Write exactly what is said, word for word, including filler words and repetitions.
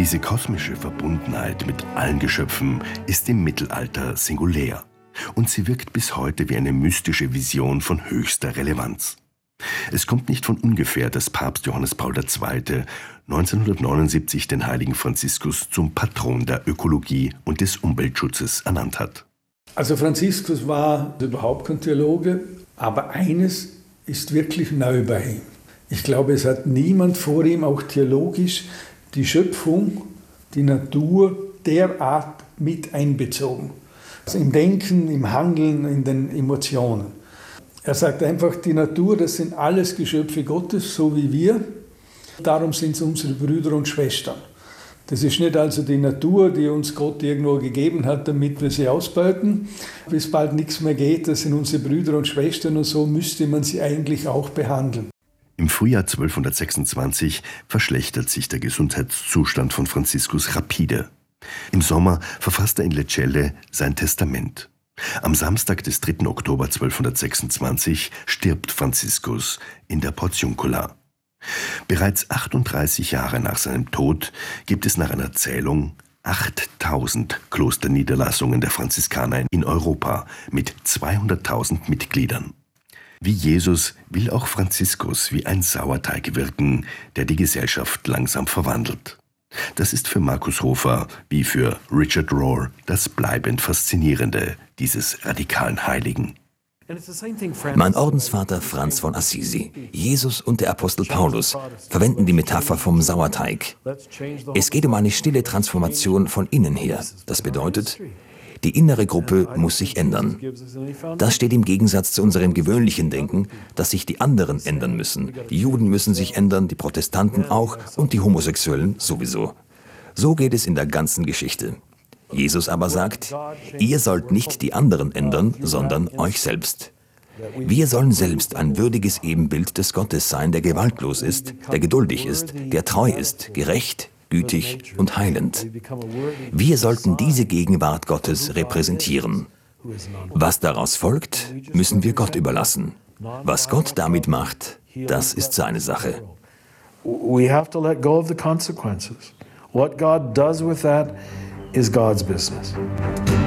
Diese kosmische Verbundenheit mit allen Geschöpfen ist im Mittelalter singulär. Und sie wirkt bis heute wie eine mystische Vision von höchster Relevanz. Es kommt nicht von ungefähr, dass Papst Johannes Paul der Zweite. neunzehnhundertneunundsiebzig den heiligen Franziskus zum Patron der Ökologie und des Umweltschutzes ernannt hat. Also Franziskus war überhaupt kein Theologe, aber eines ist wirklich neu bei ihm. Ich glaube, es hat niemand vor ihm, auch theologisch, die Schöpfung, die Natur derart mit einbezogen. Also im Denken, im Handeln, in den Emotionen. Er sagt einfach, die Natur, das sind alles Geschöpfe Gottes, so wie wir. Darum sind es unsere Brüder und Schwestern. Das ist nicht also die Natur, die uns Gott irgendwo gegeben hat, damit wir sie ausbeuten, bis bald nichts mehr geht. Das sind unsere Brüder und Schwestern und so müsste man sie eigentlich auch behandeln. Im Frühjahr zwölfhundertsechsundzwanzig verschlechtert sich der Gesundheitszustand von Franziskus rapide. Im Sommer verfasst er in Lecce sein Testament. Am Samstag des dritten Oktober zwölfhundertsechsundzwanzig stirbt Franziskus in der Portiuncula. Bereits achtunddreißig Jahre nach seinem Tod gibt es nach einer Zählung achttausend Klosterniederlassungen der Franziskaner in Europa mit zweihunderttausend Mitgliedern. Wie Jesus will auch Franziskus wie ein Sauerteig wirken, der die Gesellschaft langsam verwandelt. Das ist für Markus Hofer wie für Richard Rohr das bleibend Faszinierende dieses radikalen Heiligen. Mein Ordensvater Franz von Assisi, Jesus und der Apostel Paulus verwenden die Metapher vom Sauerteig. Es geht um eine stille Transformation von innen her. Das bedeutet, die innere Gruppe muss sich ändern. Das steht im Gegensatz zu unserem gewöhnlichen Denken, dass sich die anderen ändern müssen. Die Juden müssen sich ändern, die Protestanten auch und die Homosexuellen sowieso. So geht es in der ganzen Geschichte. Jesus aber sagt, ihr sollt nicht die anderen ändern, sondern euch selbst. Wir sollen selbst ein würdiges Ebenbild des Gottes sein, der gewaltlos ist, der geduldig ist, der treu ist, gerecht, gütig und heilend. Wir sollten diese Gegenwart Gottes repräsentieren. Was daraus folgt, müssen wir Gott überlassen. Was Gott damit macht, das ist seine Sache. We have to let go of the consequences. What God does with that is God's business.